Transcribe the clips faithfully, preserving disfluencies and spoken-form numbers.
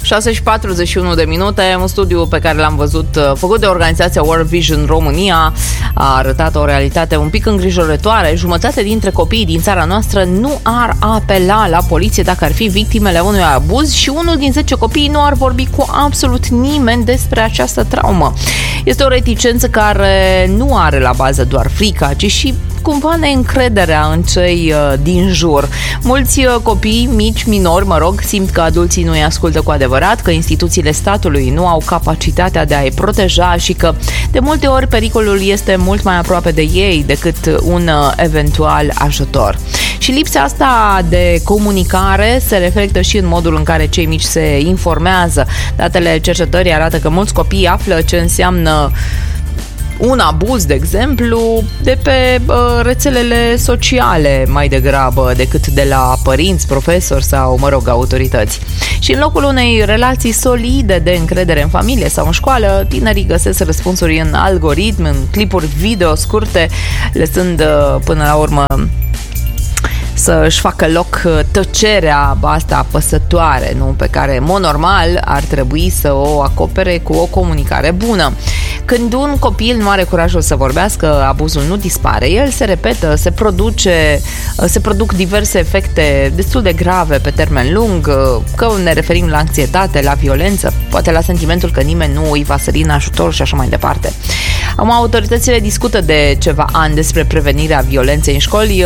șase și patruzeci și unu de minute, un studiu pe care l-am văzut făcut de organizația World Vision România a arătat o realitate un pic îngrijorătoare. Jumătate dintre copiii din țara noastră nu ar apela la poliție dacă ar fi victimele unui abuz și unul din zece copii nu ar vorbi cu absolut nimeni despre această traumă. Este o reticență care nu are la bază doar frica, ci și cumva neîncrederea în cei uh, din jur. Mulți uh, copii mici, minori, mă rog, simt că adulții nu îi ascultă cu adevărat, că instituțiile statului nu au capacitatea de a-i proteja și că de multe ori pericolul este mult mai aproape de ei decât un uh, eventual ajutor. Și lipsa asta de comunicare se reflectă și în modul în care cei mici se informează. Datele cercetării arată că mulți copii află ce înseamnă un abuz, de exemplu, de pe uh, rețelele sociale mai degrabă decât de la părinți, profesori sau, mă rog, autorități. Și în locul unei relații solide de încredere în familie sau în școală, tinerii găsesc răspunsuri în algoritm, în clipuri video scurte, lăsând uh, până la urmă să-și facă loc tăcerea asta apăsătoare, nu? Pe care, în mod normal, ar trebui să o acopere cu o comunicare bună. Când un copil nu are curajul să vorbească, abuzul nu dispare, el se repetă, se produce, se produc diverse efecte destul de grave pe termen lung, că ne referim la anxietate, la violență, poate la sentimentul că nimeni nu îi va sări în ajutor și așa mai departe. Acum, autoritățile discută de ceva ani despre prevenirea violenței în școli,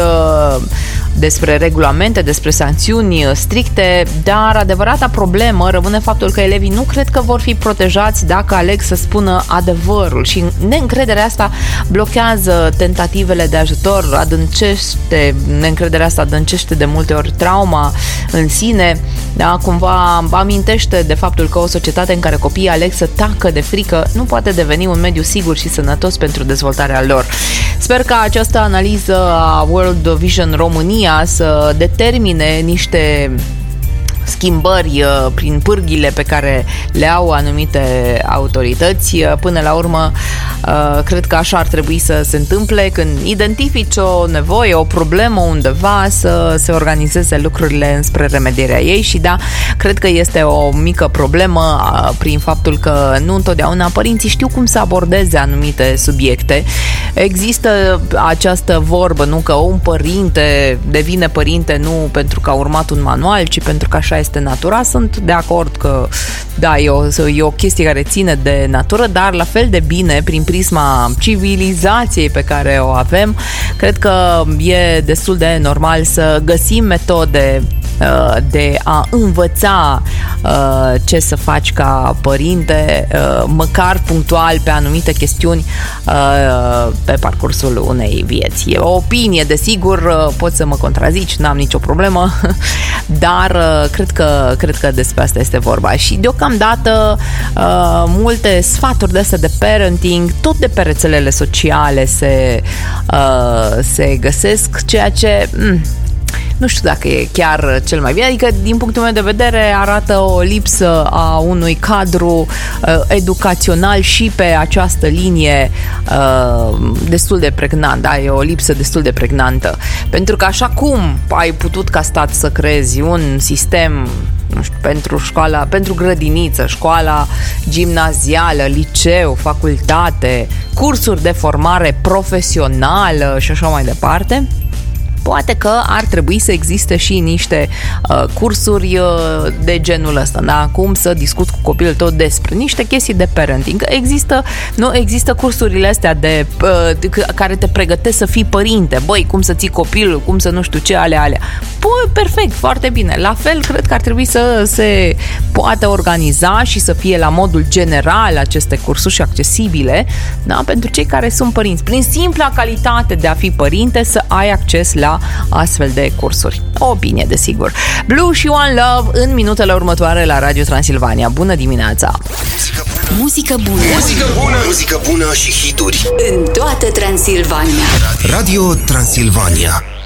despre regulamente, despre sancțiuni stricte, dar adevărata problemă rămâne faptul că elevii nu cred că vor fi protejați dacă aleg să spună adevărul și neîncrederea asta blochează tentativele de ajutor, adâncește, neîncrederea asta adâncește de multe ori trauma în sine, da? Cumva amintește de faptul că o societate în care copiii aleg să tacă de frică nu poate deveni un mediu sigur și sănătos pentru dezvoltarea lor. Sper că această analiză a World Vision România să determine niște schimbări prin pârghile pe care le au anumite autorități. Până la urmă, cred că așa ar trebui să se întâmple când identifici o nevoie, o problemă undeva, să se organizeze lucrurile înspre remedierea ei și da, cred că este o mică problemă prin faptul că nu întotdeauna părinții știu cum să abordeze anumite subiecte. Există această vorbă, nu, că un părinte devine părinte nu pentru că a urmat un manual, ci pentru că așa este natura. Sunt de acord că da, e o, e o chestie care ține de natură, dar la fel de bine, prin prisma civilizației pe care o avem, cred că e destul de normal să găsim metode uh, de a învăța uh, ce să faci ca părinte, uh, măcar punctual pe anumite chestiuni uh, pe parcursul unei vieți. E o opinie, desigur, uh, poți să mă contrazici, n-am nicio problemă, dar uh, cred că, cred că despre asta este vorba. Și deocamdată uh, multe sfaturi de astea de parenting, tot de pe rețelele sociale se, uh, se găsesc, ceea ce mm, nu știu dacă e chiar cel mai bine, adică din punctul meu de vedere arată o lipsă a unui cadru uh, educațional și pe această linie uh, destul de pregnant, da? E o lipsă destul de pregnantă, pentru că așa cum ai putut ca stat să creezi un sistem, nu știu, pentru școala, pentru grădiniță, școala gimnazială, liceu, facultate, cursuri de formare profesională și așa mai departe, poate că ar trebui să existe și niște uh, cursuri uh, de genul ăsta, da? Cum să discuți cu copilul tău despre niște chestii de parenting. Există, nu, există cursurile astea de, uh, care te pregătesc să fii părinte. Băi, cum să ții copilul, cum să nu știu ce, alea, alea. Păi, perfect, foarte bine. La fel, cred că ar trebui să se poată organiza și să fie la modul general aceste cursuri și accesibile, da? Pentru cei care sunt părinți. Prin simpla calitate de a fi părinte, să ai acces la astfel de cursuri. O opinie, desigur. Blue și One Love în minutele următoare la Radio Transilvania. Bună dimineața! Muzică bună! Muzică bună! Muzică bună și hituri în toată Transilvania. Radio Transilvania.